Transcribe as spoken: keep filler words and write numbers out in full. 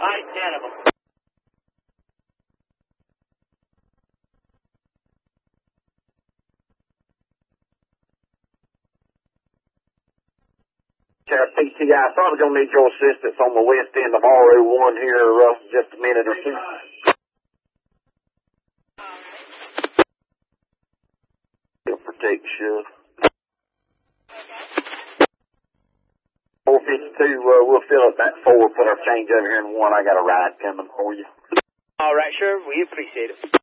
Right, ten of them. P T I, probably going to need your assistance on the west end of R O one here, uh, just a minute or two. Protection. four fifty-two, uh, we'll fill up that four, put our change over here in one. I got a ride coming for you. All right, sure. We appreciate it.